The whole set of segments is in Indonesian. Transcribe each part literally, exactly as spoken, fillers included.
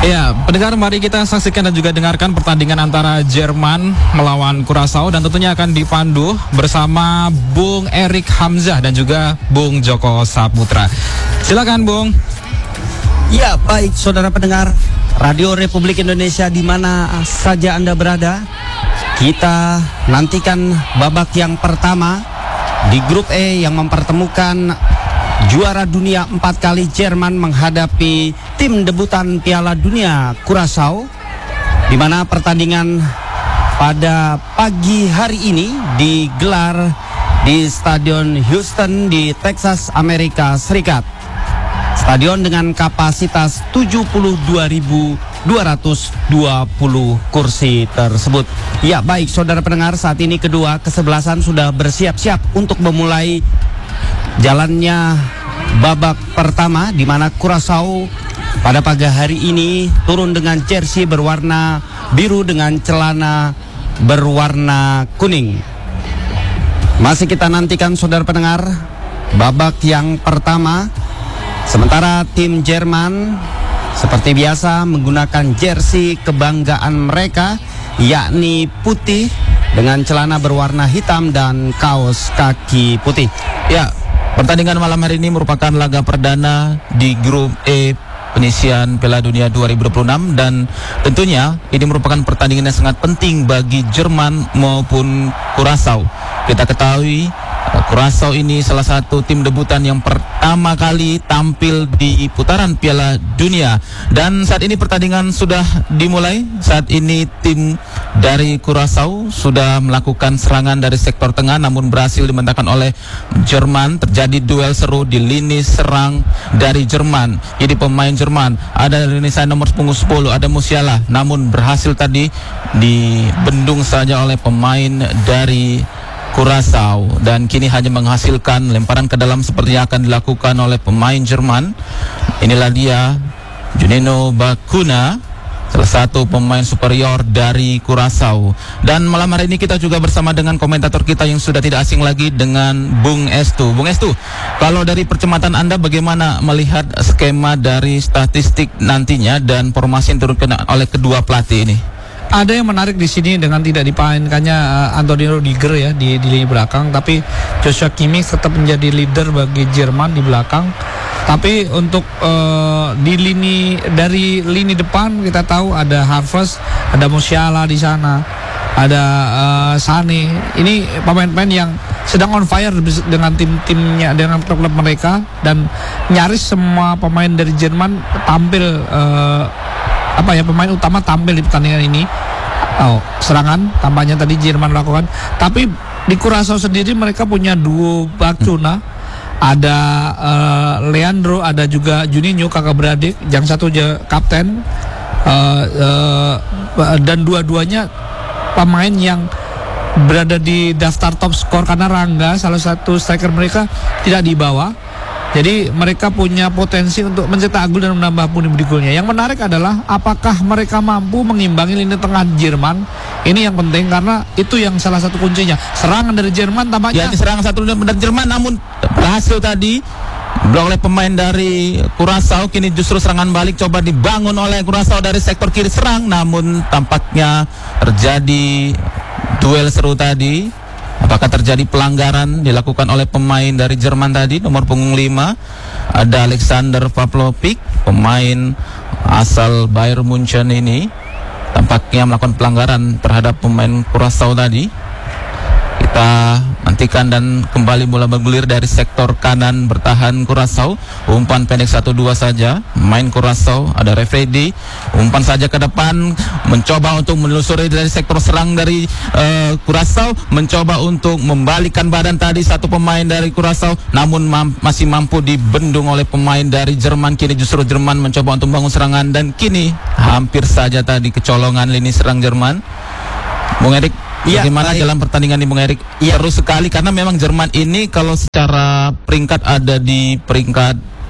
Ya, pendengar, mari kita saksikan dan juga dengarkan pertandingan antara Jerman melawan Curaçao, dan tentunya akan dipandu bersama Bung Erik Hamzah dan juga Bung Joko Saputra. Silakan, Bung. Ya, baik saudara pendengar Radio Republik Indonesia di mana saja Anda berada. Kita nantikan babak yang pertama di grup E yang mempertemukan juara dunia empat kali Jerman menghadapi tim debutan Piala Dunia Curaçao, di mana pertandingan pada pagi hari ini digelar di Stadion Houston di Texas, Amerika Serikat. Stadion dengan kapasitas tujuh puluh dua ribu dua ratus dua puluh kursi tersebut. Ya, baik saudara pendengar, saat ini kedua kesebelasan sudah bersiap-siap untuk memulai jalannya babak pertama, di mana Curaçao pada pagi hari ini turun dengan jersey berwarna biru dengan celana berwarna kuning. Masih kita nantikan saudara pendengar babak yang pertama. Sementara tim Jerman seperti biasa menggunakan jersey kebanggaan mereka, yakni putih dengan celana berwarna hitam dan kaos kaki putih. Ya, pertandingan malam hari ini merupakan laga perdana di grup E penyisian Piala Dunia dua ribu dua puluh enam, dan tentunya ini merupakan pertandingan yang sangat penting bagi Jerman maupun Curaçao. Kita ketahui Curaçao ini salah satu tim debutan yang pertama kali tampil di putaran Piala Dunia, dan saat ini pertandingan sudah dimulai. Saat ini tim dari Curaçao sudah melakukan serangan dari sektor tengah, namun berhasil dimentahkan oleh Jerman. Terjadi duel seru di lini serang dari Jerman. Jadi pemain Jerman ada dari lini serang nomor punggung sepuluh, ada Musiala, namun berhasil tadi dibendung saja oleh pemain dari Curaçao, dan kini hanya menghasilkan lemparan ke dalam seperti yang akan dilakukan oleh pemain Jerman. Inilah dia Juninho Bacuna, salah satu pemain superior dari Curaçao. Dan malam hari ini kita juga bersama dengan komentator kita yang sudah tidak asing lagi, dengan Bung Estu. Bung Estu, kalau dari percamatan Anda bagaimana melihat skema dari statistik nantinya dan formasi yang diturunkan oleh kedua pelatih ini? Ada yang menarik di sini dengan tidak dipainkannya uh, Antonio Rudiger ya di, di lini belakang, tapi Joshua Kimmich tetap menjadi leader bagi Jerman di belakang. Tapi untuk uh, di lini dari lini depan kita tahu ada Havertz, ada Musiala di sana, ada uh, Sané. Ini pemain-pemain yang sedang on fire dengan tim-timnya, dengan klub-klub mereka, dan nyaris semua pemain dari Jerman tampil uh, apa ya pemain utama tampil di pertandingan ini. Oh, serangan tampaknya tadi Jerman lakukan, tapi di Curaçao sendiri mereka punya duo Bacuna, ada uh, Leandro, ada juga Juninho, kakak beradik, yang satu aja kapten, uh, uh, dan dua-duanya pemain yang berada di daftar top skor karena Rangga, salah satu striker mereka, tidak dibawa. Jadi mereka punya potensi untuk mencetak gol dan menambah pundi-pundi golnya. Yang menarik adalah apakah mereka mampu mengimbangi lini tengah Jerman. Ini yang penting karena itu yang salah satu kuncinya. Serangan dari Jerman tampaknya. Ya, serangan satu dari Jerman, namun berhasil tadi blok oleh pemain dari Curaçao. Kini justru serangan balik coba dibangun oleh Curaçao dari sektor kiri serang, namun tampaknya terjadi duel seru tadi. Apakah terjadi pelanggaran dilakukan oleh pemain dari Jerman tadi, nomor punggung lima, ada Alexander Pavlovic, pemain asal Bayern Munchen ini, tampaknya melakukan pelanggaran terhadap pemain Curaçao tadi. Kita nantikan dan kembali mulai bergulir dari sektor kanan bertahan Curaçao. Umpan pendek satu dua saja main Curaçao, ada Refredi, umpan saja ke depan, mencoba untuk menelusuri dari sektor serang dari uh, Curaçao, mencoba untuk membalikan badan tadi satu pemain dari Curaçao, namun mam- masih mampu dibendung oleh pemain dari Jerman. Kini justru Jerman mencoba untuk membangun serangan, dan kini hampir saja tadi kecolongan lini serang Jerman. Bung Erik, ya, bagaimana baik. Dalam pertandingan ini Bung Erik? Ya. Seru sekali karena memang Jerman ini kalau secara peringkat ada di peringkat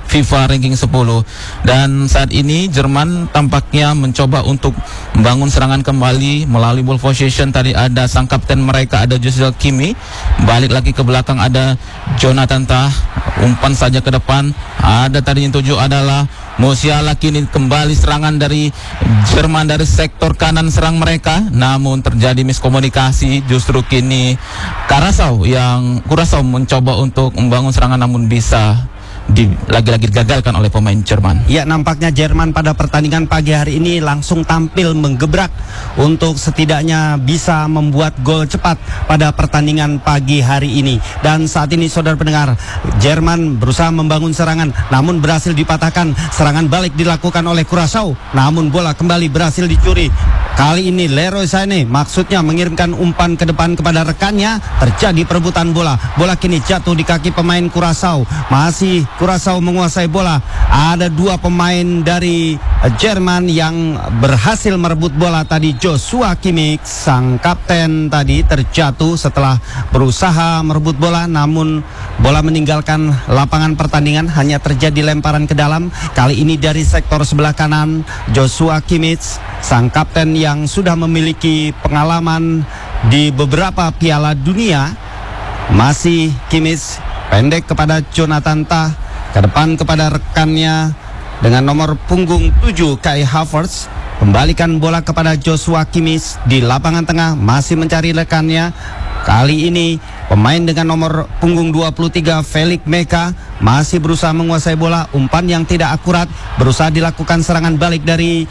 FIFA ranking sepuluh. Dan saat ini Jerman tampaknya mencoba untuk membangun serangan kembali melalui ball possession. Tadi ada sang kapten mereka, ada Joshua Kimmich, balik lagi ke belakang ada Jonathan Tah, umpan saja ke depan. Ada tadi yang tujuh adalah Musiala. Kini kembali serangan dari Jerman dari sektor kanan serang mereka, namun terjadi miskomunikasi. Justru kini Curaçao yang Curaçao mencoba untuk membangun serangan namun bisa di, lagi-lagi digagalkan oleh pemain Jerman. Ya, nampaknya Jerman pada pertandingan pagi hari ini langsung tampil menggebrak untuk setidaknya bisa membuat gol cepat pada pertandingan pagi hari ini. Dan saat ini saudara pendengar, Jerman berusaha membangun serangan namun berhasil dipatahkan. Serangan balik dilakukan oleh Curaçao, namun bola kembali berhasil dicuri. Kali ini Leroy Sané maksudnya mengirimkan umpan ke depan kepada rekannya. Terjadi perebutan bola. Bola kini jatuh di kaki pemain Curaçao. Masih Curaçao menguasai bola. Ada dua pemain dari Jerman yang berhasil merebut bola tadi. Joshua Kimmich, sang kapten tadi terjatuh setelah berusaha merebut bola, namun bola meninggalkan lapangan pertandingan. Hanya terjadi lemparan ke dalam. Kali ini dari sektor sebelah kanan, Joshua Kimmich, sang kapten yang sudah memiliki pengalaman di beberapa Piala Dunia. Masih Kimmich, pendek kepada Jonathan Tah, ke depan kepada rekannya dengan nomor punggung tujuh Kai Havertz. Kembalikan bola kepada Joshua Kimmich di lapangan tengah, masih mencari rekannya. Kali ini pemain dengan nomor punggung dua puluh tiga Felix Meka masih berusaha menguasai bola. Umpan yang tidak akurat, berusaha dilakukan serangan balik dari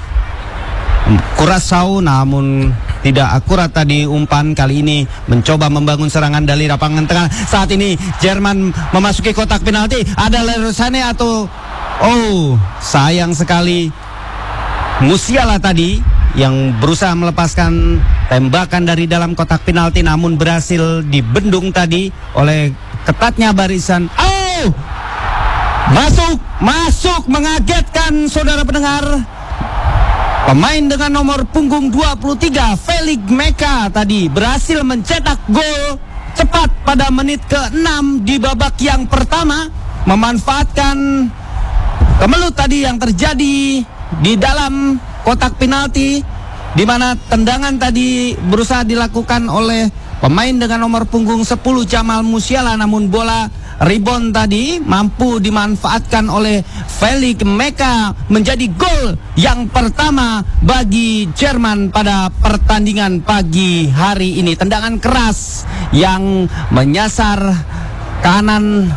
Curaçao, namun tidak akurat tadi umpan. Kali ini mencoba membangun serangan dari lapangan tengah. Saat ini Jerman memasuki kotak penalti. Ada Leroy Sané atau oh, sayang sekali Musiala tadi yang berusaha melepaskan tembakan dari dalam kotak penalti, namun berhasil dibendung tadi oleh ketatnya barisan. Oh, masuk, masuk, mengagetkan saudara pendengar. Pemain dengan nomor punggung dua puluh tiga Felix Meka tadi berhasil mencetak gol cepat pada menit ke enam di babak yang pertama, memanfaatkan kemelut tadi yang terjadi di dalam kotak penalti, di mana tendangan tadi berusaha dilakukan oleh pemain dengan nomor punggung sepuluh Jamal Musiala, namun bola rebound tadi mampu dimanfaatkan oleh Felix Meka menjadi gol yang pertama bagi Jerman pada pertandingan pagi hari ini. Tendangan keras yang menyasar kanan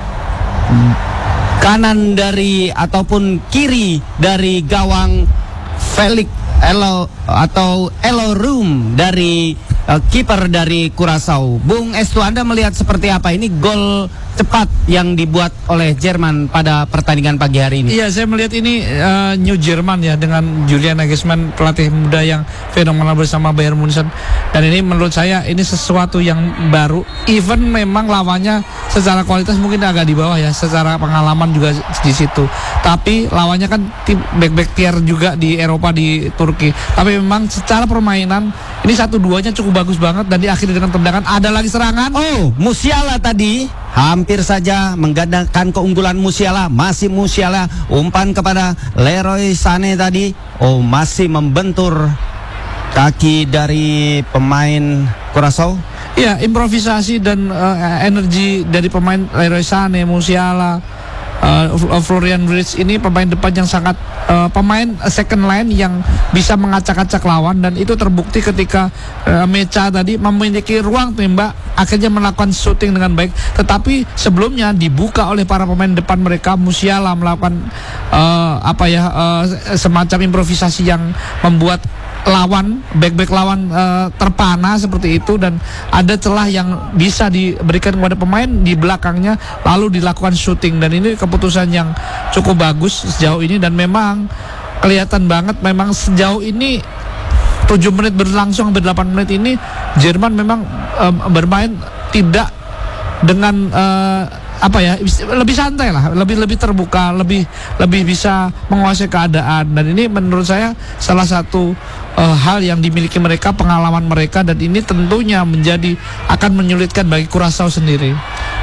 kanan dari ataupun kiri dari gawang Felix Elo atau Elo Room dari uh, kiper dari Curaçao. Bung Estu, Anda melihat seperti apa ini gol cepat yang dibuat oleh Jerman pada pertandingan pagi hari ini? Iya, saya melihat ini uh, New Jerman ya, dengan Julian Nagelsmann, pelatih muda yang fenomenal bersama Bayern Munchen. Dan ini menurut saya ini sesuatu yang baru. Even memang lawannya secara kualitas mungkin agak di bawah ya, secara pengalaman juga di situ. Tapi lawannya kan tim back-back tier juga di Eropa, di Turki. Tapi memang secara permainan ini satu duanya cukup bagus banget, dan diakhiri dengan tendangan. Ada lagi serangan. Oh, Musiala tadi hampir saja menggandakan keunggulan Musiala. Masih Musiala, umpan kepada Leroy Sané tadi. Oh, masih membentur kaki dari pemain Curaçao. Iya, improvisasi dan uh, energi dari pemain Leroy Sané, Musiala, uh, Florian Wirtz ini pemain depan yang sangat uh, pemain second line yang bisa mengacak-acak lawan, dan itu terbukti ketika uh, Mecha tadi memiliki ruang tembak, akhirnya melakukan shooting dengan baik. Tetapi sebelumnya dibuka oleh para pemain depan mereka. Musiala melakukan uh, apa ya uh, semacam improvisasi yang membuat lawan, back-back lawan uh, terpana seperti itu, dan ada celah yang bisa diberikan kepada pemain di belakangnya, lalu dilakukan shooting. Dan ini keputusan yang cukup bagus sejauh ini, dan memang kelihatan banget memang sejauh ini tujuh menit berlangsung hampir delapan menit ini Jerman memang um, bermain tidak dengan uh, apa ya, lebih santai lah, lebih lebih terbuka, lebih lebih bisa menguasai keadaan. Dan ini menurut saya salah satu uh, hal yang dimiliki mereka, pengalaman mereka, dan ini tentunya menjadi akan menyulitkan bagi Curaçao sendiri.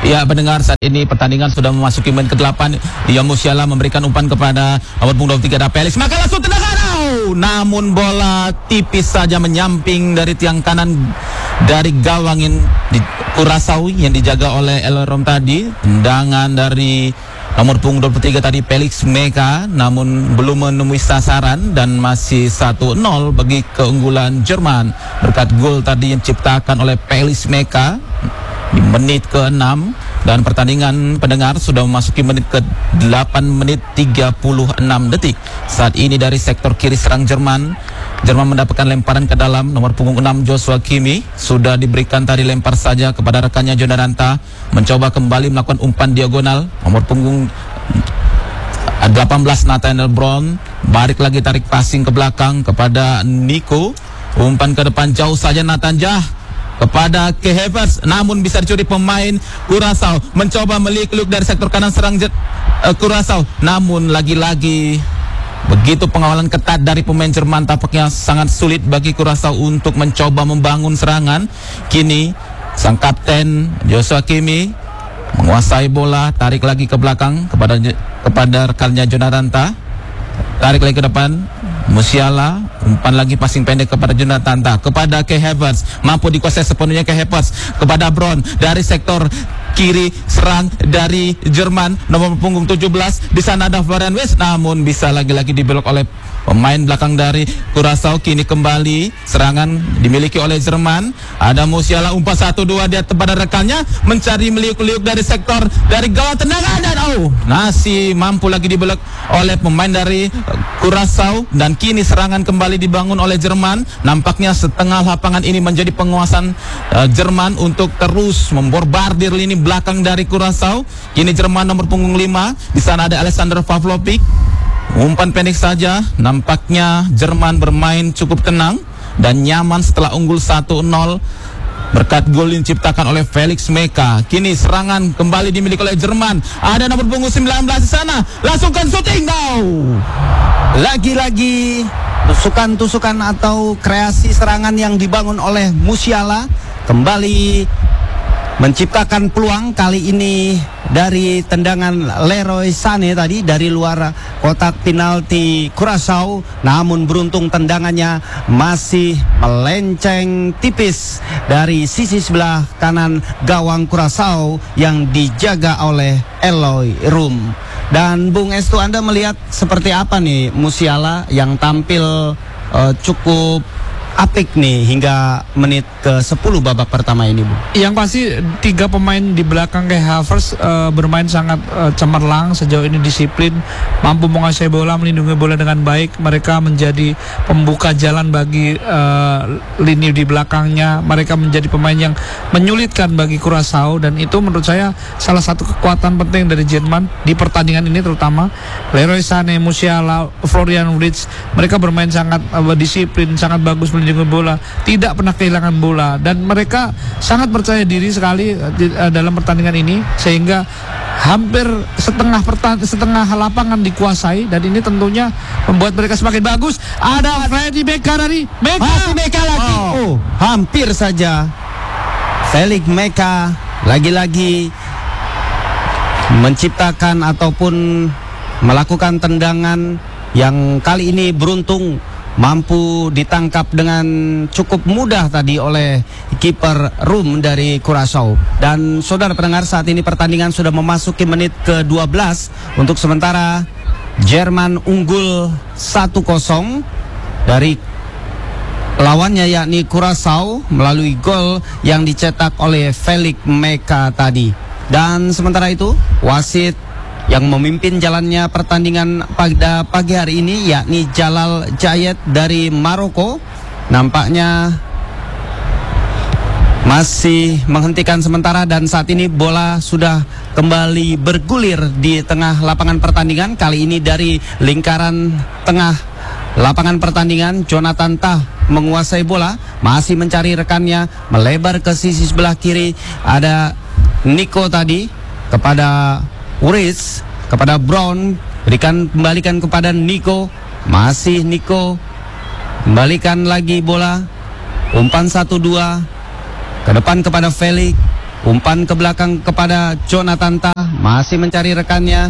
Ya, pendengar, saat ini pertandingan sudah memasuki menit ke delapan. Ia Musiala memberikan umpan kepada nomor punggung dua puluh tiga ada Felix, maka langsung tendangan. Oh, namun bola tipis saja menyamping dari tiang kanan dari gawang yang di Curaçao yang dijaga oleh Elrom tadi. Tendangan dari nomor punggung dua puluh tiga tadi Felix Meka, namun belum menemui sasaran dan masih satu nol bagi keunggulan Jerman berkat gol tadi yang diciptakan oleh Felix Meka di menit ke enam. Dan pertandingan, pendengar, sudah memasuki menit ke delapan menit tiga puluh enam detik. Saat ini dari sektor kiri serang Jerman Jerman mendapatkan lemparan ke dalam. Nomor punggung enam Joshua Kimmich sudah diberikan tadi lempar saja kepada rekannya Jonathan, mencoba kembali melakukan umpan diagonal. Nomor punggung delapan belas Nathaniel Brown balik lagi tarik passing ke belakang kepada Nico. Umpan ke depan jauh saja Nathan Jah kepada Kai Havertz, namun bisa dicuri pemain Curaçao. Mencoba meliuk-liuk dari sektor kanan serang uh, Curaçao, namun lagi-lagi begitu pengawalan ketat dari pemain Jerman, tampaknya sangat sulit bagi Curaçao untuk mencoba membangun serangan. Kini sang kapten Joshua Kimmich menguasai bola, tarik lagi ke belakang kepada kepada rekannya Jonathan Ta. Tarik lagi ke depan Musiala, umpan lagi passing pendek kepada Jonathan Ta, kepada Kai Havertz, mampu dikuasai sepenuhnya Kai Havertz kepada Brown dari sektor kiri serang dari Jerman nomor punggung tujuh belas. Di sana ada Florian Wirtz, namun bisa lagi-lagi dibelok oleh pemain belakang dari Curaçao. Kini kembali serangan dimiliki oleh Jerman. Ada Musiala, umpan satu dua dia kepada rekannya, mencari meliuk-liuk dari sektor dari gawang, tendangan dan oh, masih mampu lagi dibelok oleh pemain dari Curaçao. Dan kini serangan kembali dibangun oleh Jerman. Nampaknya setengah lapangan ini menjadi penguasaan uh, Jerman untuk terus memborbardir lini belakang dari Curaçao. Kini Jerman nomor punggung lima, di sana ada Alexander Pavlovic. Umpan pendek saja. Nampaknya Jerman bermain cukup tenang dan nyaman setelah unggul satu nol berkat gol yang diciptakan oleh Felix Meka. Kini serangan kembali dimiliki oleh Jerman. Ada nomor punggung sembilan belas di sana. Langsungkan shooting. Now. Lagi-lagi tusukan-tusukan atau kreasi serangan yang dibangun oleh Musiala kembali menciptakan peluang, kali ini dari tendangan Leroy Sané tadi dari luar kotak penalti Curaçao, namun beruntung tendangannya masih melenceng tipis dari sisi sebelah kanan gawang Curaçao yang dijaga oleh Eloy Room. Dan Bung Estu, Anda melihat seperti apa nih Musiala yang tampil uh, cukup apik nih hingga menit ke sepuluh babak pertama ini, Bu? Yang pasti tiga pemain di belakang Kai Havertz uh, bermain sangat uh, cemerlang, sejauh ini disiplin, mampu menguasai bola, melindungi bola dengan baik. Mereka menjadi pembuka jalan bagi uh, lini di belakangnya. Mereka menjadi pemain yang menyulitkan bagi Curaçao, dan itu menurut saya salah satu kekuatan penting dari Jerman di pertandingan ini, terutama Leroy Sané, Musiala, Florian Wirtz. Mereka bermain sangat uh, disiplin, sangat bagus melindungi bola, tidak pernah kehilangan bola, dan mereka sangat percaya diri sekali di, uh, dalam pertandingan ini, sehingga hampir setengah pertan setengah lapangan dikuasai, dan ini tentunya membuat mereka semakin bagus. Ada Freddy Meka dari Meka, masih Meka lagi. Oh, oh, hampir saja Felix Meka lagi-lagi menciptakan ataupun melakukan tendangan yang kali ini beruntung mampu ditangkap dengan cukup mudah tadi oleh kiper Room dari Curaçao. Dan saudara pendengar, saat ini pertandingan sudah memasuki menit ke dua belas. Untuk sementara Jerman unggul satu kosong dari lawannya, yakni Curaçao, melalui gol yang dicetak oleh Felix Meka tadi. Dan sementara itu wasit yang memimpin jalannya pertandingan pada pagi hari ini, yakni Jalal Jayed dari Maroko, nampaknya masih menghentikan sementara, dan saat ini bola sudah kembali bergulir di tengah lapangan pertandingan. Kali ini dari lingkaran tengah lapangan pertandingan, Jonathan Tah menguasai bola, masih mencari rekannya, melebar ke sisi sebelah kiri. Ada Nico tadi kepada Wirtz, kepada Brown, berikan kembalikan kepada Nico, masih Nico, kembalikan lagi bola, umpan satu dua ke depan kepada Felix, Umpan ke belakang kepada Jonathan Tah, masih mencari rekannya.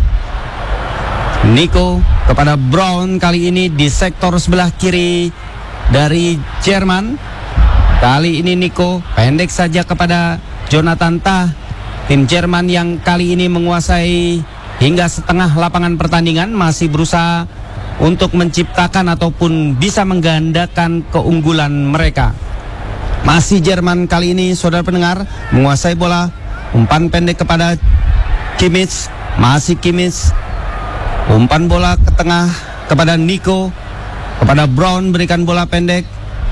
Nico kepada Brown, kali ini di sektor sebelah kiri dari Jerman. Kali ini Nico pendek saja kepada Jonathan Tah. Tim Jerman yang kali ini menguasai hingga setengah lapangan pertandingan, masih berusaha untuk menciptakan ataupun bisa menggandakan keunggulan mereka. Masih Jerman kali ini, saudara pendengar, menguasai bola. Umpan pendek kepada Kimmich, masih Kimmich. Umpan bola ke tengah kepada Nico, kepada Brown, berikan bola pendek.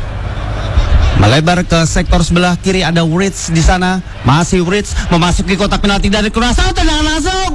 Melebar ke sektor sebelah kiri, ada Writz di sana. Masih Writz memasuki kotak penalti dari Curaçao, tendangan langsung.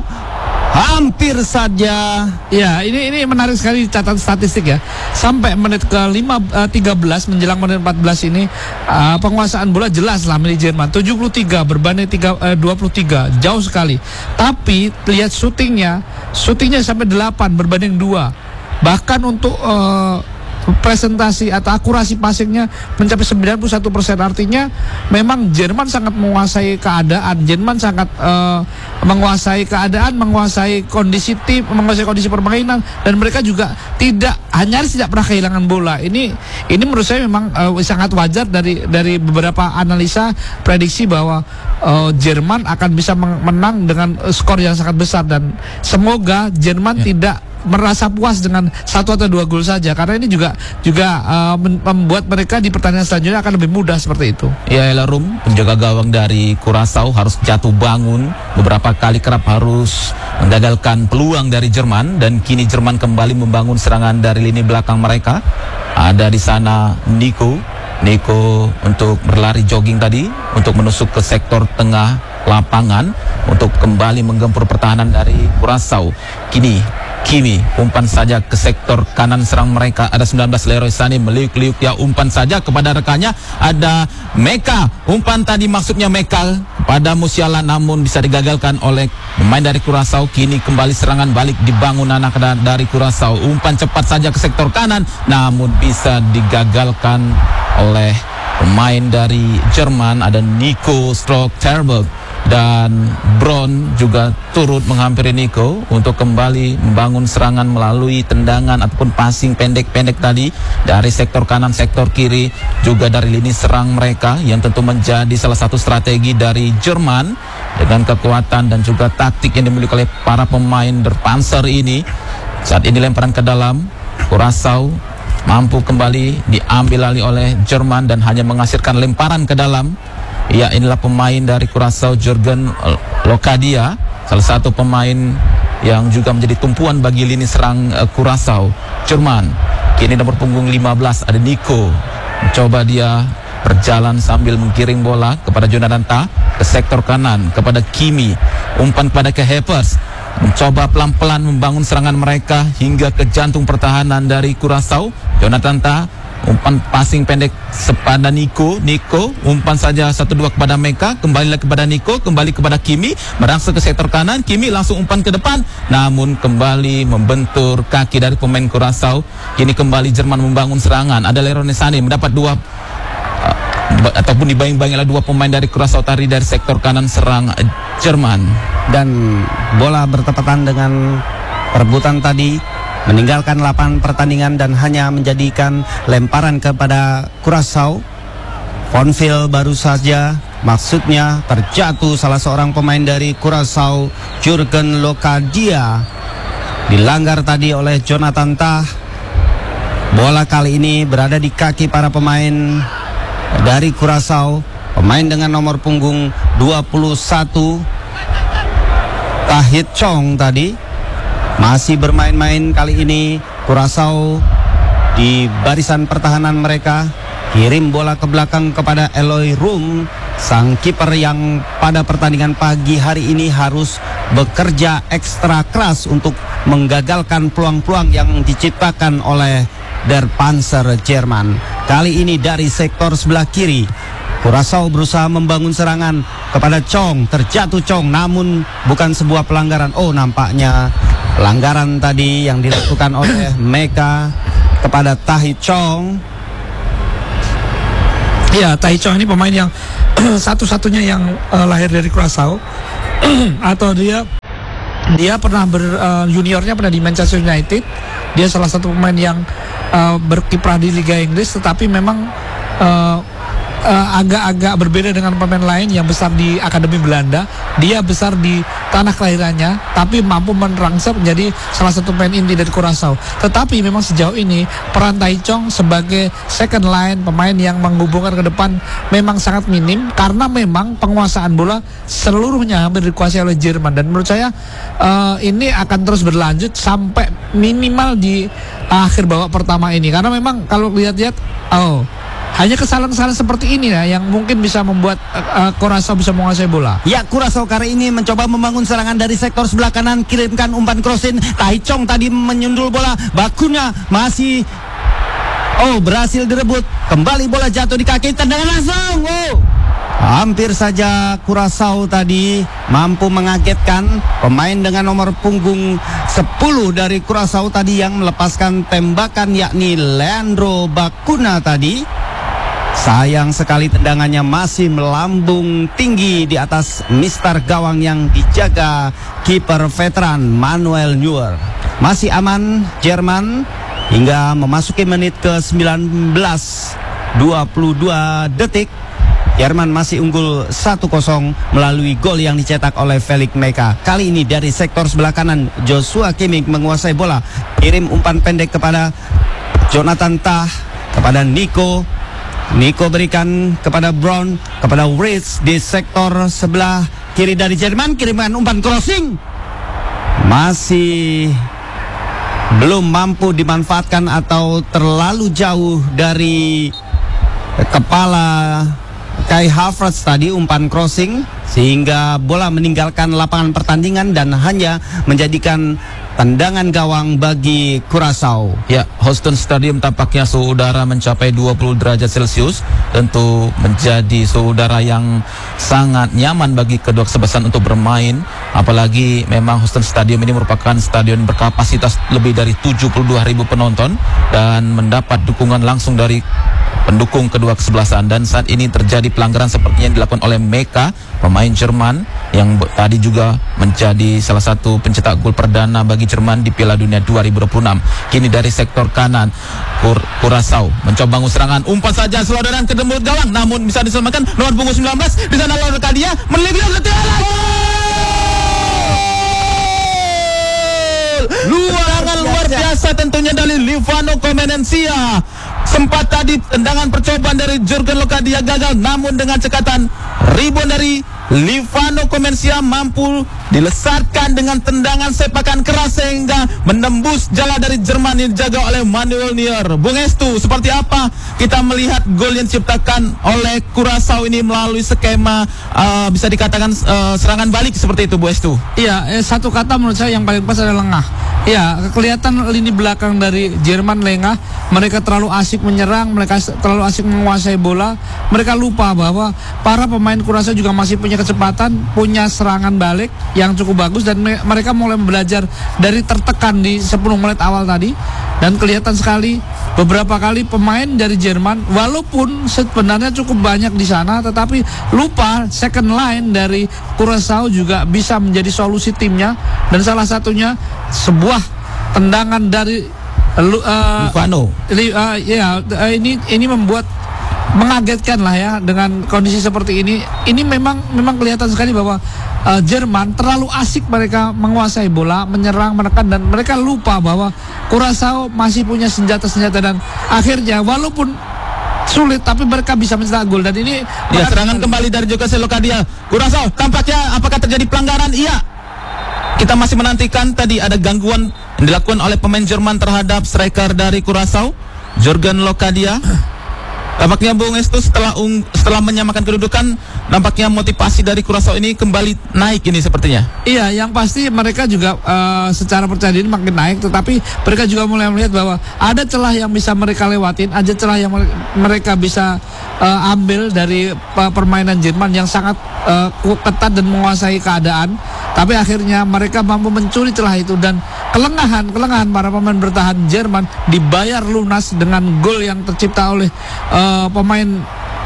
Hampir saja. Ya, ini ini menarik sekali catatan statistik ya. Sampai menit ke lima, uh, tiga belas menjelang menit empat belas ini uh, penguasaan bola jelas lah milik Jerman. tujuh puluh tiga berbanding tiga, uh, dua puluh tiga, jauh sekali. Tapi lihat syutingnya, syutingnya sampai delapan berbanding dua. Bahkan untuk uh, presentasi atau akurasi passingnya mencapai sembilan puluh satu persen. Artinya memang Jerman sangat menguasai keadaan, Jerman sangat uh, menguasai keadaan, menguasai kondisi tim, menguasai kondisi permainan, dan mereka juga tidak hanya tidak pernah kehilangan bola. Ini ini menurut saya memang uh, sangat wajar dari dari beberapa analisa prediksi bahwa uh, Jerman akan bisa menang dengan uh, skor yang sangat besar, dan semoga Jerman ya. tidak merasa puas dengan satu atau dua gol saja, karena ini juga juga uh, membuat mereka di pertandingan selanjutnya akan lebih mudah seperti itu. Ya, Elarum, penjaga gawang dari Curaçao harus jatuh bangun beberapa kali, kerap harus menggagalkan peluang dari Jerman, dan kini Jerman kembali membangun serangan dari lini belakang mereka. Ada di sana Nico, Nico untuk berlari jogging tadi untuk menusuk ke sektor tengah lapangan untuk kembali menggempur pertahanan dari Curaçao. Kini Kimi umpan saja ke sektor kanan serang mereka, ada sembilan belas Leroy Sané meliuk-liuk ya, umpan saja kepada rekannya, ada Meka, umpan tadi maksudnya Meka pada Musiala namun bisa digagalkan oleh pemain dari Curaçao. Kini kembali serangan balik dibangun anak dari Curaçao, umpan cepat saja ke sektor kanan namun bisa digagalkan oleh pemain dari Jerman, ada Nico Strock-Terberg. Dan Brown juga turut menghampiri Nico untuk kembali membangun serangan melalui tendangan ataupun passing pendek-pendek tadi dari sektor kanan, sektor kiri, juga dari lini serang mereka, yang tentu menjadi salah satu strategi dari Jerman dengan kekuatan dan juga taktik yang dimiliki oleh para pemain Der Panzer ini. Saat ini lemparan ke dalam, Curaçao mampu kembali diambil alih oleh Jerman dan hanya menghasilkan lemparan ke dalam. Ya, inilah pemain dari Curaçao, Jurgen Locadia, salah satu pemain yang juga menjadi tumpuan bagi lini serang uh, Curaçao. Jerman kini nomor punggung lima belas, ada Nico, mencoba dia berjalan sambil menggiring bola kepada Jonathan Tah ke sektor kanan, kepada Kimi, umpan kepada ke Hepers, mencoba pelan-pelan membangun serangan mereka hingga ke jantung pertahanan dari Curaçao. Jonathan Tah, umpan passing pendek kepada Nico, Nico umpan saja satu dua kepada Meka, kembali lagi kepada Nico, kembali kepada Kimi, merangsek ke sektor kanan, Kimi langsung umpan ke depan, namun kembali membentur kaki dari pemain Curaçao. Kini kembali Jerman membangun serangan, ada Leroy Sané mendapat dua uh, ataupun dibayang-bayang oleh dua pemain dari Curaçao tadi dari sektor kanan serang uh, Jerman, dan bola bertepatan dengan perebutan tadi meninggalkan lapangan pertandingan dan hanya menjadikan lemparan kepada Curaçao. Fonville baru saja, maksudnya terjatuh salah seorang pemain dari Curaçao, Jurgen Locadia, dilanggar tadi oleh Jonathan Tah. Bola kali ini berada di kaki para pemain dari Curaçao, pemain dengan nomor punggung dua puluh satu, Tahith Chong tadi masih bermain-main. Kali ini Curaçao di barisan pertahanan mereka, kirim bola ke belakang kepada Eloy Room, sang kiper yang pada pertandingan pagi hari ini harus bekerja ekstra keras untuk menggagalkan peluang-peluang yang diciptakan oleh Der Panzer Jerman. Kali ini dari sektor sebelah kiri, Curaçao berusaha membangun serangan kepada Chong, terjatuh Chong namun bukan sebuah pelanggaran. Oh, nampaknya pelanggaran tadi yang dilakukan oleh Meka kepada Tahith Chong. Ya, Tahith Chong ini pemain yang satu-satunya yang uh, lahir dari Curaçao atau dia dia pernah ber uh, juniornya pernah di Manchester United. Dia salah satu pemain yang uh, berkiprah di Liga Inggris, tetapi memang uh, uh, agak-agak berbeda dengan pemain lain yang besar di Akademi Belanda. Dia besar di tanah kelahirannya, tapi mampu merangsek menjadi salah satu pemain inti dari Curaçao. Tetapi memang sejauh ini peran Tai Chong sebagai second line, pemain yang menghubungkan ke depan, memang sangat minim karena memang penguasaan bola seluruhnya hampir dikuasai oleh Jerman. Dan menurut saya uh, ini akan terus berlanjut sampai minimal di akhir babak pertama ini, karena memang kalau lihat-lihat oh hanya kesalahan-kesalahan seperti ini ya yang mungkin bisa membuat uh, Curaçao bisa menguasai bola. Ya, Curaçao kali ini mencoba membangun serangan dari sektor sebelah kanan, kirimkan umpan crossing. Tai Chong tadi menyundul bola, Bakuna masih oh berhasil direbut. Kembali bola jatuh di kaki, tendangan langsung. Oh. Hampir saja Curaçao tadi mampu mengagetkan pemain dengan nomor punggung sepuluh dari Curaçao tadi yang melepaskan tembakan, yakni Leandro Bakuna tadi. Sayang sekali tendangannya masih melambung tinggi di atas mistar gawang yang dijaga kiper veteran Manuel Neuer. Masih aman Jerman hingga memasuki menit ke sembilan belas dua puluh dua detik. Jerman masih unggul satu kosong melalui gol yang dicetak oleh Felix Meka. Kali ini dari sektor sebelah kanan, Joshua Kimmich menguasai bola. Kirim umpan pendek kepada Jonathan Tah, kepada Nico. Nico berikan kepada Brown, kepada Ritz di sektor sebelah kiri dari Jerman. Kirimkan umpan crossing, masih belum mampu dimanfaatkan atau terlalu jauh dari kepala Kai Havertz tadi umpan crossing, sehingga bola meninggalkan lapangan pertandingan dan hanya menjadikan tendangan gawang bagi Curaçao. Ya, Houston Stadium tampaknya suhu udara mencapai dua puluh derajat Celcius. Tentu menjadi suhu udara yang sangat nyaman bagi kedua kesebelasan untuk bermain. Apalagi memang Houston Stadium ini merupakan stadion berkapasitas lebih dari tujuh puluh dua ribu penonton dan mendapat dukungan langsung dari pendukung kedua kesebelasan. Dan saat ini terjadi pelanggaran seperti yang dilakukan oleh Meka, pemain Jerman yang tadi juga menjadi salah satu pencetak gol perdana bagi Jerman di Piala Dunia dua ribu dua puluh enam. Kini dari sektor kanan, Kur Curaçao mencoba serangan, umpan saja selodorkan ke dembut gawang, namun bisa diselamatkan nomor punggung sembilan belas di sana lawan Kadia melipir ke tiang. Luar luar biasa tentunya dari Livano Comenencia. Sempat tadi tendangan percobaan dari Jurgen Locadia gagal, namun dengan cekatan rebound dari Livano Comenencia mampu dilesatkan dengan tendangan sepakan keras sehingga menembus jala dari Jerman yang dijaga oleh Manuel Neuer. Bung Estu, seperti apa kita melihat gol yang diciptakan oleh Curaçao ini melalui skema uh, bisa dikatakan uh, serangan balik seperti itu, Bu Estu? Iya, eh, satu kata menurut saya yang paling pas adalah lengah. Iya, kelihatan lini belakang dari Jerman lengah. Mereka terlalu asik menyerang, mereka terlalu asik menguasai bola. Mereka lupa bahwa para pemain Curaçao juga masih punya kecepatan, punya serangan balik yang cukup bagus, dan me mereka mulai belajar dari tertekan di sepuluh menit awal tadi. Dan kelihatan sekali beberapa kali pemain dari Jerman walaupun sebenarnya cukup banyak di sana, tetapi lupa second line dari Curaçao juga bisa menjadi solusi timnya. Dan salah satunya sebuah tendangan dari Lu, uh, Livano. Li, uh, ya, uh, ini ini membuat mengagetkan lah ya dengan kondisi seperti ini. Ini memang memang kelihatan sekali bahwa uh, Jerman terlalu asik mereka menguasai bola, menyerang, menekan, dan mereka lupa bahwa Curaçao masih punya senjata-senjata, dan akhirnya walaupun sulit tapi mereka bisa mencetak gol. Dan ini ya, serangan kembali dari Jurgen Locadia. Curaçao tampaknya apakah terjadi pelanggaran? Iya. Kita masih menantikan, tadi ada gangguan yang dilakukan oleh pemain Jerman terhadap striker dari Curaçao, Jurgen Locadia. Tampaknya Bung Estu setelah um, setelah menyamakan kedudukan, nampaknya motivasi dari Curaçao ini kembali naik ini sepertinya. Iya, yang pasti mereka juga uh, secara percaya diri makin naik, tetapi mereka juga mulai melihat bahwa ada celah yang bisa mereka lewatin, ada celah yang mereka bisa uh, ambil dari uh, permainan Jerman yang sangat uh, ketat dan menguasai keadaan. Tapi akhirnya mereka mampu mencuri celah itu, dan kelengahan kelengahan para pemain bertahan Jerman dibayar lunas dengan gol yang tercipta oleh uh, pemain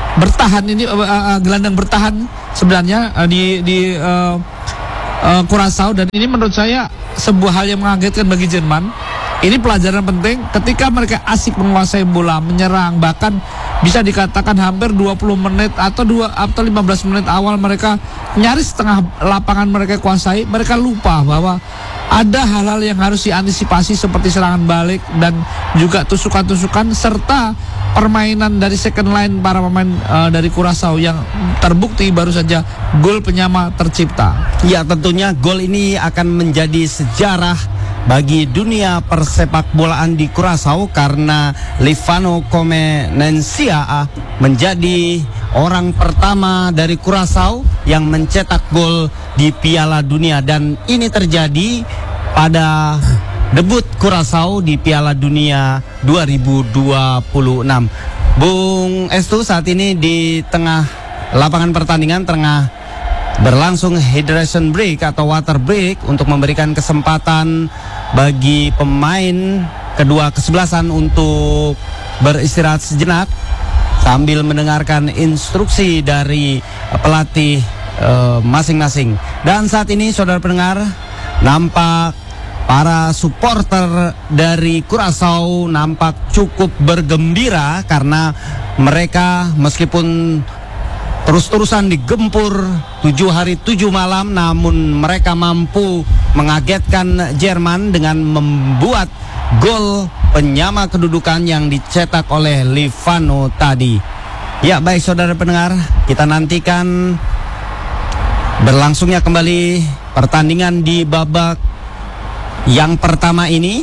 bertahan ini uh, uh, gelandang bertahan sebenarnya uh, di di uh, uh, Curaçao, dan ini menurut saya sebuah hal yang mengagetkan bagi Jerman. Ini pelajaran penting ketika mereka asik menguasai bola, menyerang, bahkan bisa dikatakan hampir dua puluh menit atau dua atau lima belas menit awal mereka nyaris setengah lapangan mereka kuasai, mereka lupa bahwa ada hal-hal yang harus diantisipasi seperti serangan balik dan juga tusukan-tusukan serta permainan dari second line para pemain uh, dari Curaçao yang terbukti baru saja gol penyama tercipta. Ya, tentunya gol ini akan menjadi sejarah bagi dunia persepak bolaan di Curaçao karena Livano Comenencia menjadi orang pertama dari Curaçao yang mencetak gol di Piala Dunia, dan ini terjadi pada debut Curaçao di Piala Dunia dua ribu dua puluh enam. Bung Estu, saat ini di tengah lapangan pertandingan tengah berlangsung hydration break atau water break untuk memberikan kesempatan bagi pemain kedua kesebelasan untuk beristirahat sejenak sambil mendengarkan instruksi dari pelatih uh, masing-masing. Dan saat ini saudara pendengar, nampak para supporter dari Curaçao nampak cukup bergembira karena mereka meskipun terus-terusan digempur tujuh hari tujuh malam, namun mereka mampu mengagetkan Jerman dengan membuat gol penyama kedudukan yang dicetak oleh Livano tadi. Ya, baik saudara pendengar, kita nantikan berlangsungnya kembali pertandingan di babak yang pertama ini.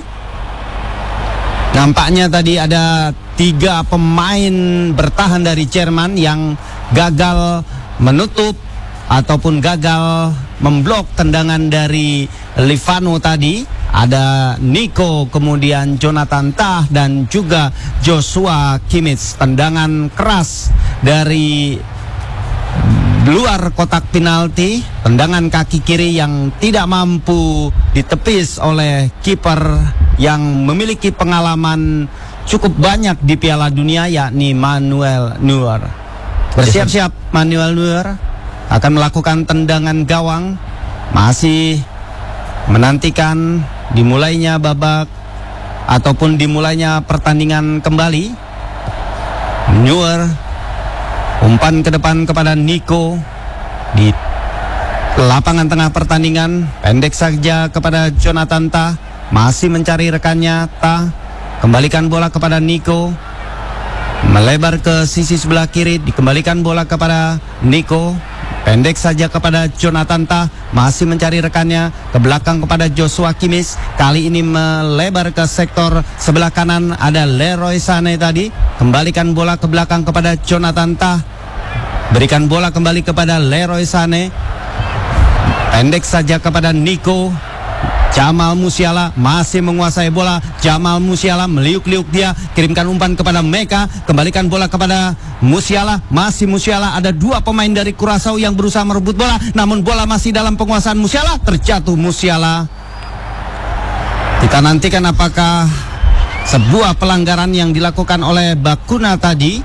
Nampaknya tadi ada tiga pemain bertahan dari Jerman yang gagal menutup ataupun gagal memblok tendangan dari Livano tadi. Ada Nico, kemudian Jonathan Tah dan juga Joshua Kimmich. Tendangan keras dari luar kotak penalti, tendangan kaki kiri yang tidak mampu ditepis oleh kiper yang memiliki pengalaman cukup banyak di Piala Dunia, yakni Manuel Neuer. Bersiap-siap Manuel Neuer akan melakukan tendangan gawang, masih menantikan dimulainya babak ataupun dimulainya pertandingan kembali. Neuer umpan ke depan kepada Nico di lapangan tengah pertandingan, pendek saja kepada Jonathan Tah, masih mencari rekannya. Tah kembalikan bola kepada Nico, melebar ke sisi sebelah kiri, dikembalikan bola kepada Nico, pendek saja kepada Jonathan Tah, masih mencari rekannya, ke belakang kepada Joshua Kimmich, kali ini melebar ke sektor sebelah kanan, ada Leroy Sané tadi, kembalikan bola ke belakang kepada Jonathan Tah, berikan bola kembali kepada Leroy Sané, pendek saja kepada Nico. Jamal Musiala masih menguasai bola. Jamal Musiala meliuk-liuk dia, kirimkan umpan kepada Meka, kembalikan bola kepada Musiala, masih Musiala. Ada dua pemain dari Curaçao yang berusaha merebut bola, namun bola masih dalam penguasaan Musiala, terjatuh Musiala. Kita nantikan apakah sebuah pelanggaran yang dilakukan oleh Bacuna tadi.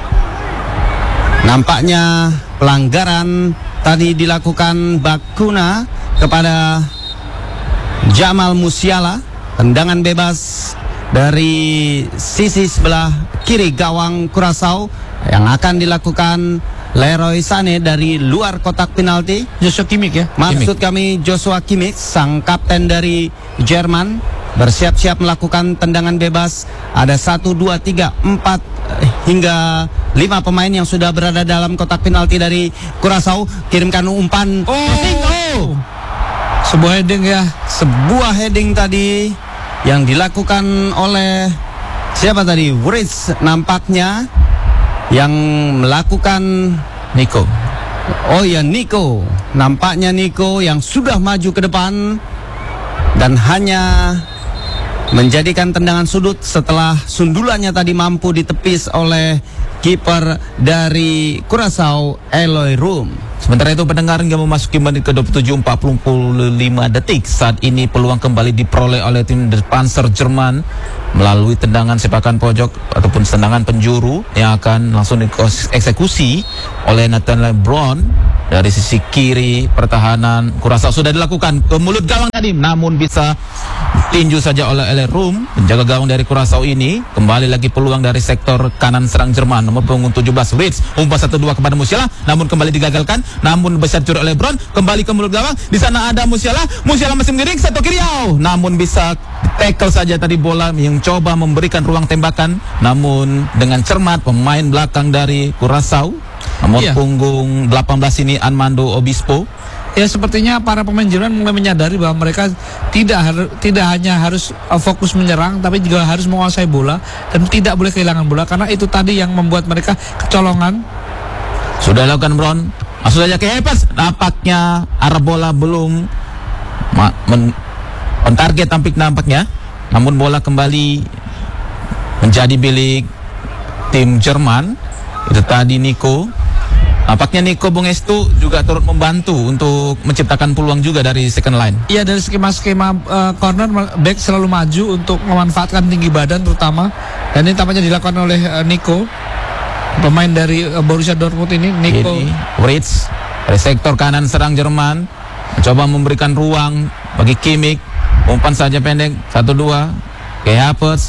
Nampaknya pelanggaran tadi dilakukan Bacuna kepada Jamal Musiala. Tendangan bebas dari sisi sebelah kiri gawang Curaçao yang akan dilakukan Leroy Sané dari luar kotak penalti. Joshua Kimmich ya? Maksud kami Joshua Kimmich, sang kapten dari Jerman, bersiap-siap melakukan tendangan bebas. Ada satu, dua, tiga, empat hingga lima pemain yang sudah berada dalam kotak penalti dari Curaçao. Kirimkan umpan. Oh, oh. Sebuah heading ya. Sebuah heading tadi yang dilakukan oleh siapa tadi? Writz nampaknya yang melakukan. Nico. Oh ya, Nico. Nampaknya Nico yang sudah maju ke depan dan hanya menjadikan tendangan sudut setelah sundulannya tadi mampu ditepis oleh kiper dari Curaçao, Eloy Room. Sementara itu pendengar hingga memasuki menit ke dua puluh tujuh empat puluh lima detik. Saat ini peluang kembali diperoleh oleh tim Der Panzer Jerman melalui tendangan sepakan pojok ataupun tendangan penjuru yang akan langsung dieksekusi oleh Nathan Lebron dari sisi kiri pertahanan Curaçao. Sudah dilakukan ke mulut gawang tadi, namun bisa tinju saja oleh Eloy Room, penjaga gawang dari Curaçao ini. Kembali lagi peluang dari sektor kanan serang Jerman, nomor punggung tujuh belas Ritz, umpan satu dua kepada Musiala, namun kembali digagalkan. Namun besar curi oleh Lebron, kembali ke mulut gawang. Di sana ada Musiala, Musiala masih mengiring satu kiri, oh, namun bisa tackle saja tadi bola yang coba memberikan ruang tembakan, namun dengan cermat pemain belakang dari Curaçao, nomor iya. punggung delapan belas ini Armando Obispo. Ya, sepertinya para pemain Jerman mulai menyadari bahwa mereka tidak harus tidak hanya harus uh, fokus menyerang, tapi juga harus menguasai bola dan tidak boleh kehilangan bola, karena itu tadi yang membuat mereka kecolongan. Sudah lakukan Brown, langsung saja ke Evans. Nampaknya arah bola belum ma- men- on target tampik nampaknya, namun bola kembali menjadi milik tim Jerman. Itu tadi Nico. Nampaknya Nico Bungestu juga turut membantu untuk menciptakan peluang juga dari second line. Iya, dari skema-skema uh, corner back selalu maju untuk memanfaatkan tinggi badan terutama, dan ini tampaknya dilakukan oleh uh, Nico, pemain dari uh, Borussia Dortmund ini. Nico Ini Ritz dari sektor kanan serang Jerman mencoba memberikan ruang bagi Kimmich, umpan saja pendek satu dua ke Havertz,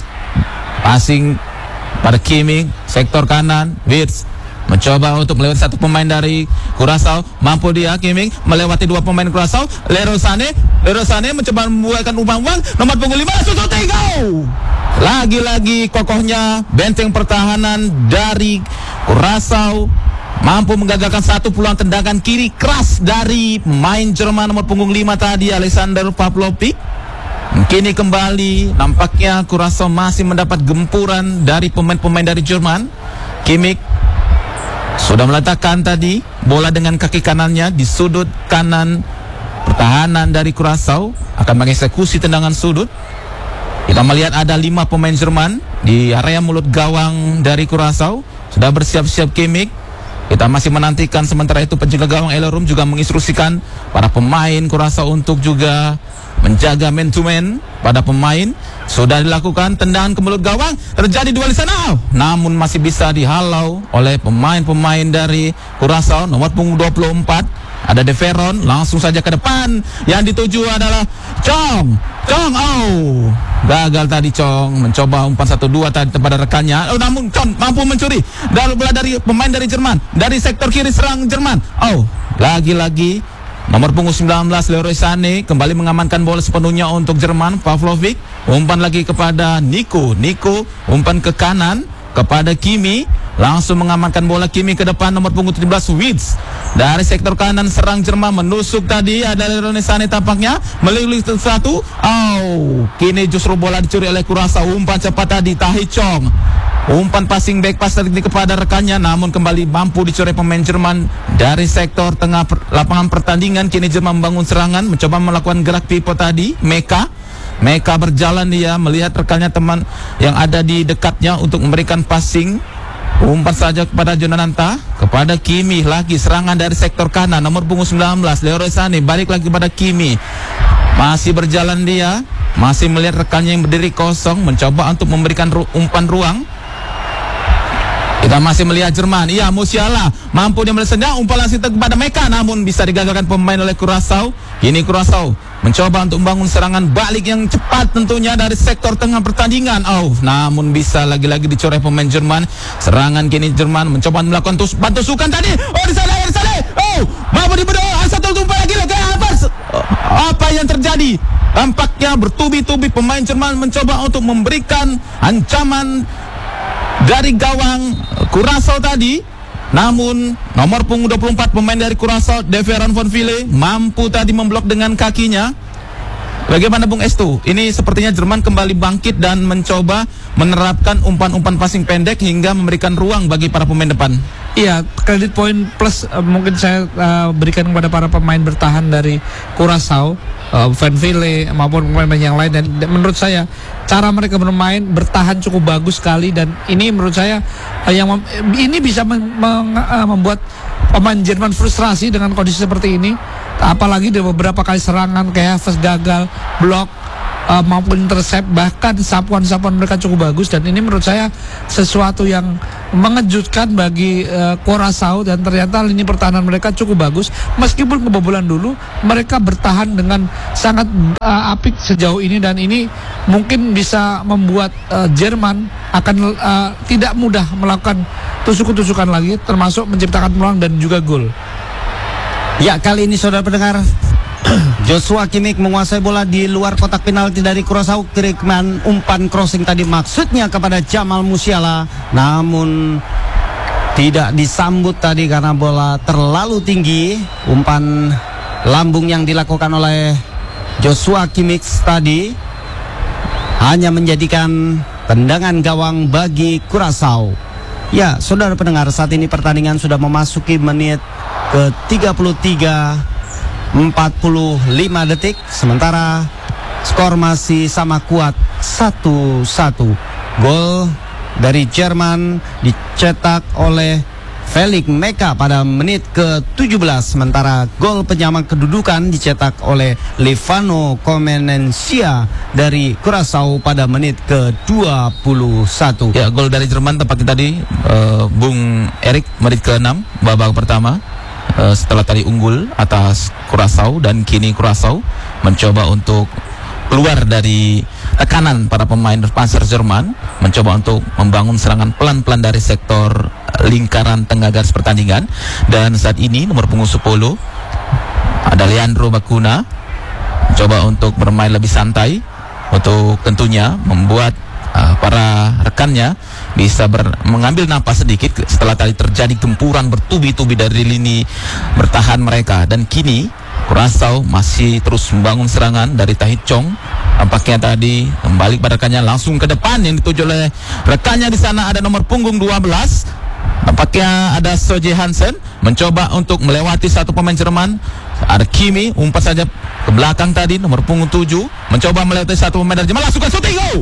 passing pada Kimmich, sektor kanan Wirtz mencoba untuk melewati satu pemain dari Curaçao, mampu dia Kimmich melewati dua pemain Curaçao. Leroy Sané, Leroy Sané mencoba membuatkan umpan-umpan, nomor punggung lima langsung shooting, go! Lagi-lagi kokohnya benteng pertahanan dari Curaçao mampu menggagalkan satu peluang tendangan kiri keras dari pemain Jerman nomor punggung lima tadi Alexander Pavlovic. Kini kembali nampaknya Curaçao masih mendapat gempuran dari pemain-pemain dari Jerman. Kimmich sudah meletakkan tadi bola dengan kaki kanannya di sudut kanan pertahanan dari Curaçao, akan mengeksekusi tendangan sudut. Kita melihat ada lima pemain Jerman di area mulut gawang dari Curaçao. Sudah bersiap-siap Kimmich. Kita masih menantikan, sementara itu penjaga gawang Eloy Room juga menginstruksikan para pemain Curaçao untuk juga menjaga man to man pada pemain. Sudah dilakukan tendangan ke mulut gawang, terjadi duel di sana, namun masih bisa dihalau oleh pemain-pemain dari Curaçao. Nomor punggung dua puluh empat ada De Veron, langsung saja ke depan. Yang dituju adalah Chong. Chong, oh, gagal tadi Chong, mencoba umpan satu dua tadi kepada rekannya. Oh, namun Chong mampu mencuri dari bola dari pemain dari Jerman, dari sektor kiri serang Jerman. Oh, lagi-lagi nomor punggung sembilan belas Leroy Sané kembali mengamankan bola sepenuhnya untuk Jerman. Pavlovic, umpan lagi kepada Nico. Nico umpan ke kanan kepada Kimi, langsung mengamankan bola Kimi ke depan. Nomor punggung tujuh belas Wirtz dari sektor kanan serang Jerman menusuk tadi ada Leroy Sané tampaknya melalui satu. Oh, kini justru bola dicuri oleh Curaçao. Umpan cepat tadi Tahi Chong, umpan passing back pass tadi kepada rekannya, namun kembali mampu dicuri pemain Jerman dari sektor tengah per, lapangan pertandingan. Kini Jerman membangun serangan, mencoba melakukan gerak pivot tadi. Meka Meka berjalan, dia melihat rekannya teman yang ada di dekatnya untuk memberikan passing. Umpan saja kepada Jonananta, kepada Kimi, lagi serangan dari sektor kanan nomor punggung sembilan belas Leroy Sané, balik lagi kepada Kimi. Masih berjalan dia, masih melihat rekannya yang berdiri kosong, mencoba untuk memberikan ru- umpan ruang. Kita masih melihat Jerman. Iya, Musiala mampu dia melesennya, umpan langsung kepada Meka, namun bisa digagalkan pemain oleh Curaçao. Kini Curaçao mencoba untuk membangun serangan balik yang cepat tentunya dari sektor tengah pertandingan. Oh, namun bisa lagi-lagi dicoreh pemain Jerman. Serangan kini Jerman mencoba melakukan tus- bantusukan tadi. Oh, di sana, di sana. Oh, mampu dibedo. Satu umpan lagi lagi Havertz. Apa yang terjadi? Tampaknya bertubi-tubi pemain Jerman mencoba untuk memberikan ancaman dari gawang Curaçao tadi, namun nomor punggung dua puluh empat pemain dari Curaçao, De Veron von Ville, mampu tadi memblok dengan kakinya. Bagaimana Bung Estu? Ini sepertinya Jerman kembali bangkit dan mencoba menerapkan umpan-umpan passing pendek hingga memberikan ruang bagi para pemain depan. Iya, kredit poin plus uh, mungkin saya uh, berikan kepada para pemain bertahan dari Curaçao, uh, Van Ville maupun pemain yang lain, dan, dan menurut saya cara mereka bermain bertahan cukup bagus sekali, dan ini menurut saya uh, yang mem- ini bisa men- meng- uh, membuat pemain Jerman frustrasi dengan kondisi seperti ini, apalagi di beberapa kali serangan kayak Havertz gagal blok uh, maupun intercept, bahkan sapuan-sapuan mereka cukup bagus, dan ini menurut saya sesuatu yang mengejutkan bagi uh, Curaçao, dan ternyata lini pertahanan mereka cukup bagus meskipun kebobolan dulu, mereka bertahan dengan sangat uh, apik sejauh ini, dan ini mungkin bisa membuat uh, Jerman akan uh, tidak mudah melakukan tusuk-tusukan lagi, termasuk menciptakan peluang dan juga gol. Ya, kali ini saudara pendengar, Joshua Kimmich menguasai bola di luar kotak penalti dari Curaçao. Kiriman umpan crossing tadi maksudnya kepada Jamal Musiala, namun tidak disambut tadi karena bola terlalu tinggi. Umpan lambung yang dilakukan oleh Joshua Kimmich tadi hanya menjadikan tendangan gawang bagi Curaçao. Ya, saudara pendengar, saat ini pertandingan sudah memasuki menit ke tiga puluh tiga, empat puluh lima detik, sementara skor masih sama kuat satu satu. Gol dari Jerman dicetak oleh Felix Meka pada menit ke tujuh belas, sementara gol penyama kedudukan dicetak oleh Levano Comenencia dari Curaçao pada menit ke dua puluh satu. Ya, gol dari Jerman tepatnya tadi uh, Bung Erik menit ke enam babak pertama. Uh, setelah tadi unggul atas Curaçao, dan kini Curaçao mencoba untuk keluar dari tekanan para pemain Panzer Jerman, mencoba untuk membangun serangan pelan-pelan dari sektor lingkaran tengah garis pertandingan. Dan saat ini nomor punggung sepuluh ada Leandro Bacuna mencoba untuk bermain lebih santai, untuk tentunya membuat uh, para rekannya bisa ber, mengambil napas sedikit setelah tadi terjadi gempuran bertubi-tubi dari lini bertahan mereka. Dan kini Curaçao masih terus membangun serangan dari Tahith Chong. Nampaknya tadi kembali pada rekannya langsung ke depan yang dituju oleh rekannya. Di sana ada nomor punggung dua belas. Nampaknya ada Soje Hansen mencoba untuk melewati satu pemain Jerman. Ada Kimi umpat saja ke belakang tadi, nomor punggung tujuh mencoba melewati satu pemain dari Jerman, langsung ke shooting. Go!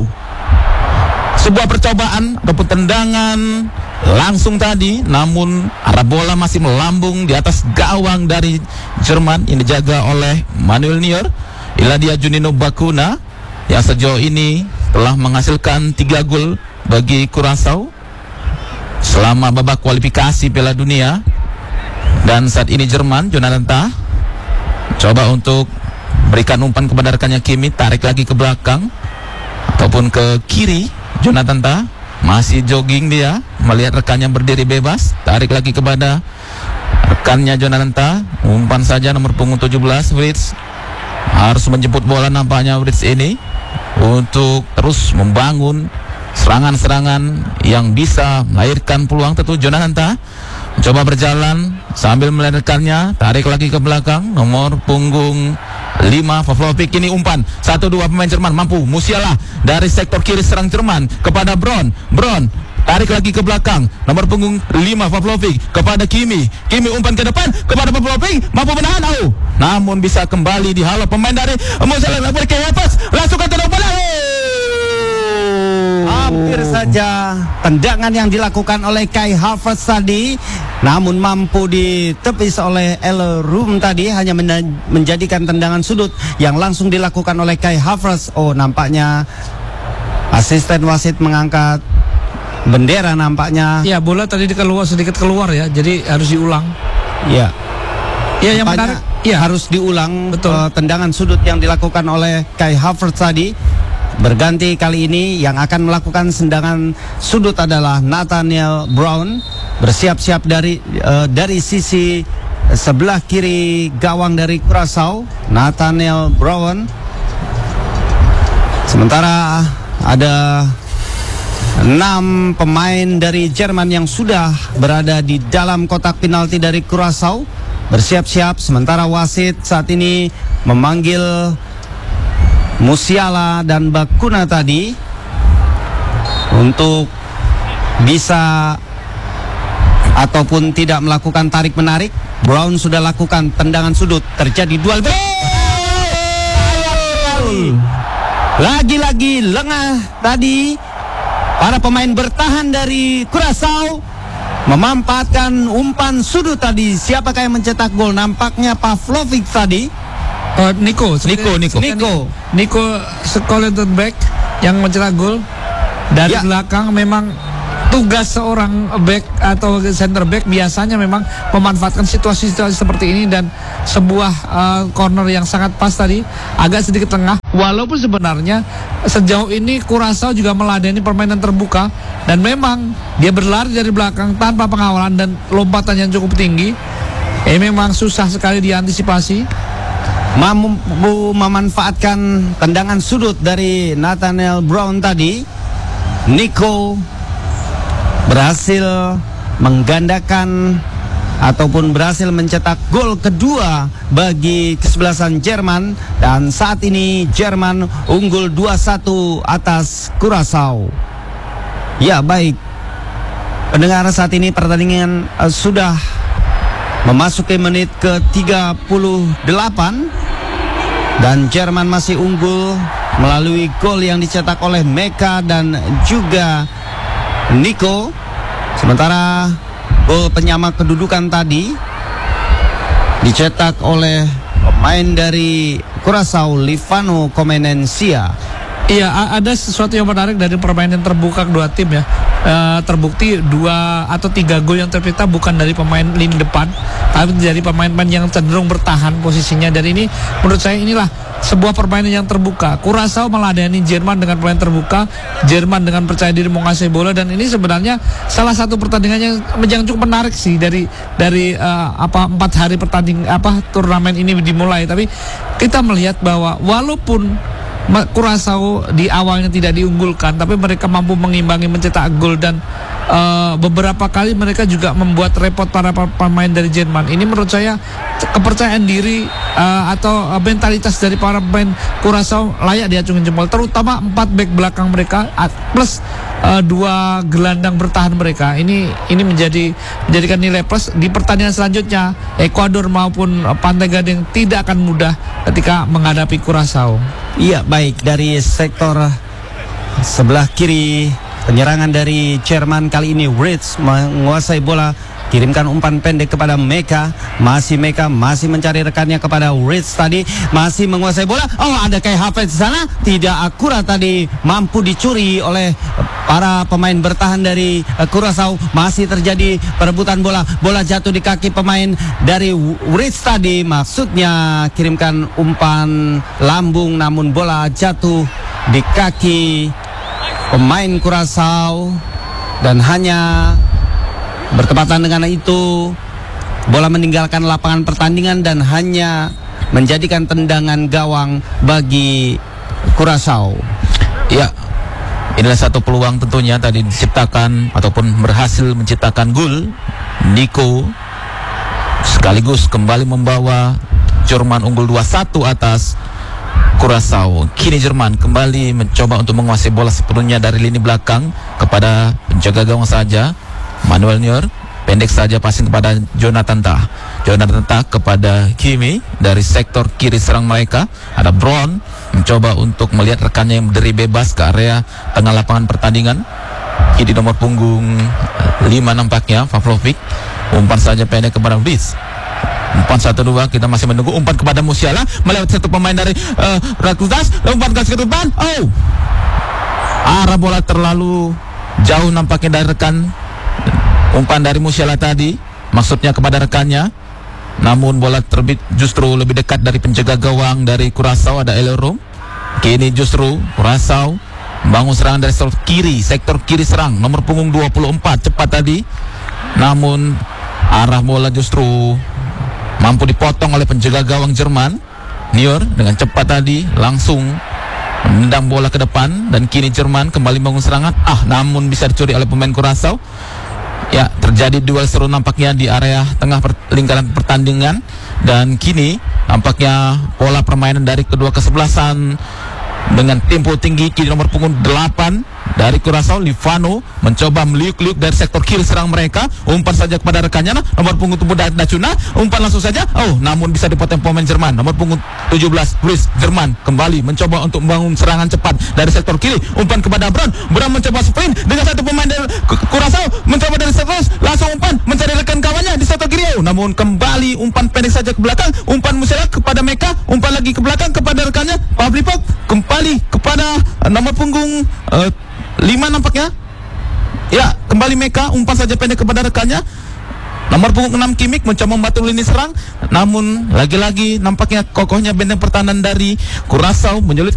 Sebuah percobaan ataupun tendangan langsung tadi, namun arah bola masih melambung di atas gawang dari Jerman yang dijaga oleh Manuel Neuer. Inilah dia Juninho Bacuna yang sejauh ini telah menghasilkan tiga gol bagi Curaçao selama babak kualifikasi Piala Dunia. Dan saat ini Jerman, Jonathan Tah coba untuk berikan umpan kepada rekannya Kimi, tarik lagi ke belakang ataupun ke kiri. Jonathan Tah masih jogging, dia melihat rekannya berdiri bebas, tarik lagi kepada rekannya Jonathan Tah, umpan saja nomor punggung tujuh belas Fritz harus menjemput bola nampaknya Fritz ini untuk terus membangun serangan-serangan yang bisa melahirkan peluang. Tentu Jonathan Tah coba berjalan sambil melihat rekannya, tarik lagi ke belakang nomor punggung lima Pavlovic. Ini umpan satu dua pemain Jerman mampu. Musiala dari sektor kiri serang Jerman kepada Brown. Brown tarik lagi ke belakang nomor punggung lima Pavlovic kepada Kimi. Kimi umpan ke depan kepada Pavlovic, mampu menahan. Oh, namun bisa kembali dihalau pemain dari Musiala. Langsung ke tendang bola. Hampir saja tendangan yang dilakukan oleh Kai Havertz tadi, namun mampu ditepis oleh El Rum tadi, hanya menjadikan tendangan sudut yang langsung dilakukan oleh Kai Havertz. Oh, nampaknya asisten wasit mengangkat bendera nampaknya. Ya, bola tadi keluar sedikit keluar ya, jadi harus diulang. Ya. Ya, yang menarik ya harus diulang. Betul. Uh, tendangan sudut yang dilakukan oleh Kai Havertz tadi. Berganti kali ini yang akan melakukan tendangan sudut adalah Nathaniel Brown, bersiap-siap dari uh, dari sisi sebelah kiri gawang dari Curaçao, Nathaniel Brown. Sementara ada enam pemain dari Jerman yang sudah berada di dalam kotak penalti dari Curaçao, bersiap-siap. Sementara wasit saat ini memanggil Musiala dan Bacuna tadi untuk bisa ataupun tidak melakukan tarik-menarik. Brown sudah lakukan tendangan sudut, terjadi duel. Lagi-lagi lengah tadi para pemain bertahan dari Curaçao memanfaatkan umpan sudut tadi. Siapakah yang mencetak gol? Nampaknya Pavlovic tadi. Uh, Nico, Nico, Nico, Nico, Nico Schollenberg yang mencetak gol dari ya. belakang. Memang tugas seorang back atau center back biasanya memang memanfaatkan situasi-situasi seperti ini, dan sebuah uh, corner yang sangat pas tadi agak sedikit tengah. Walaupun sebenarnya sejauh ini Curaçao juga meladeni permainan terbuka, dan memang dia berlari dari belakang tanpa pengawalan dan lompatan yang cukup tinggi. Eh memang susah sekali diantisipasi. Mampu memanfaatkan tendangan sudut dari Nathaniel Brown tadi. Nico berhasil menggandakan ataupun berhasil mencetak gol kedua bagi kesebelasan Jerman, dan saat ini Jerman unggul dua satu atas Curaçao. Ya, baik pendengar, saat ini pertandingan uh, sudah memasuki menit ke tiga puluh delapan dan Jerman masih unggul melalui gol yang dicetak oleh Meka dan juga Nico. Sementara gol penyama kedudukan tadi dicetak oleh pemain dari Curaçao, Livano Comenencia. Iya, ada sesuatu yang menarik dari permainan terbuka kedua tim ya. E, terbukti dua atau tiga gol yang tercipta bukan dari pemain lini depan, tapi dari pemain-pemain yang cenderung bertahan posisinya. Dan ini menurut saya inilah sebuah permainan yang terbuka. Curaçao meladeni Jerman dengan permainan terbuka, Jerman dengan percaya diri menguasai bola, dan ini sebenarnya salah satu pertandingan yang, yang cukup menarik sih dari dari uh, apa empat hari pertanding apa turnamen ini dimulai. Tapi kita melihat bahwa walaupun Curaçao di awalnya tidak diunggulkan, tapi mereka mampu mengimbangi, mencetak gol, dan uh, beberapa kali mereka juga membuat repot para pemain dari Jerman. Ini menurut saya kepercayaan diri uh, atau uh, mentalitas dari para pemain Curaçao layak diacungin jempol, terutama empat back belakang mereka plus uh, dua gelandang bertahan mereka. Ini ini menjadi menjadikan nilai plus di pertandingan selanjutnya. Ekuador maupun uh, Pantai Gading tidak akan mudah ketika menghadapi Curaçao. Iya, baik, dari sektor sebelah kiri penyerangan dari Jerman kali ini Ritz menguasai bola, kirimkan umpan pendek kepada Meka, masih Meka masih mencari rekannya kepada Ritz tadi, masih menguasai bola. Oh, ada kayak Hafiz di sana, tidak akurat tadi, mampu dicuri oleh para pemain bertahan dari uh, Curaçao. Masih terjadi perebutan bola, bola jatuh di kaki pemain dari Ritz tadi, maksudnya kirimkan umpan lambung namun bola jatuh di kaki pemain Curaçao, dan hanya bertepatan dengan itu bola meninggalkan lapangan pertandingan dan hanya menjadikan tendangan gawang bagi Curaçao. Ya, inilah satu peluang tentunya tadi diciptakan ataupun berhasil menciptakan gol Nico, sekaligus kembali membawa Jerman unggul dua satu atas Curaçao. Kini Jerman kembali mencoba untuk menguasai bola sepenuhnya dari lini belakang kepada penjaga gawang saja Manuel Neuer, pendek saja passing kepada Jonathan Tah. Jonathan Tah kepada Kimi dari sektor kiri serang mereka. Ada Brown mencoba untuk melihat rekannya yang berdiri bebas ke area tengah lapangan pertandingan. Kini nomor punggung lima nampaknya Pavlovic. Umpan saja pendek kepada Ritz. Umpan satu dua, kita masih menunggu umpan kepada Musiala melewati satu pemain dari uh, Rakutas. Umpan gas ke depan. Oh, arah bola terlalu jauh nampaknya dari rekan. Umpan dari Musiala tadi maksudnya kepada rekannya, namun bola terbit justru lebih dekat dari penjaga gawang dari Curaçao, ada Elerom. Kini justru Curaçao membangun serangan dari sektor kiri, sektor kiri serang nomor punggung dua puluh empat, cepat tadi, namun arah bola justru mampu dipotong oleh penjaga gawang Jerman. Neuer dengan cepat tadi langsung menendang bola ke depan, dan kini Jerman kembali membangun serangan. Ah, namun bisa dicuri oleh pemain Curaçao. Ya, terjadi duel seru nampaknya di area tengah per, lingkaran pertandingan, dan kini nampaknya pola permainan dari kedua kesebelasan dengan tempo tinggi. Kini nomor punggung delapan dari Curaçao. Livano mencoba meliuk-liuk dari sektor kiri serang mereka, umpan saja kepada rekannya, nah, nomor punggung tubuh Da- Dacuna, umpan langsung saja, oh namun bisa dipotong pemain Jerman, nomor punggung tujuh belas Luis Jerman kembali mencoba untuk membangun serangan cepat dari sektor kiri, umpan kepada Brown. Brown mencoba sprint dengan satu pemain dari Curaçao, mencoba dari sektor langsung umpan mencari rekan kawannya di sektor kiri, oh, namun kembali umpan pendek saja ke belakang, umpan Musiala kepada Meka, umpan lagi ke belakang kepada rekannya Pavli Pop, kembali kepada uh, nomor punggung uh, lima nampaknya. Ya, kembali Meka, umpan saja pendek kepada rekannya. Nomor punggung enam Kimmich mencoba membantu lini serang, namun lagi-lagi nampaknya kokohnya benteng pertahanan dari Curaçao menyulit